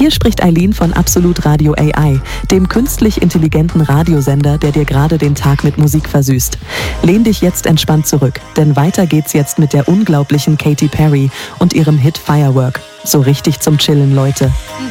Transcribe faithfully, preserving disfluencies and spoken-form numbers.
Hier spricht Eileen von Absolut Radio A I, dem künstlich intelligenten Radiosender, der dir gerade den Tag mit Musik versüßt. Lehn dich jetzt entspannt zurück, denn weiter geht's jetzt mit der unglaublichen Katy Perry und ihrem Hit Firework. So richtig zum Chillen, Leute.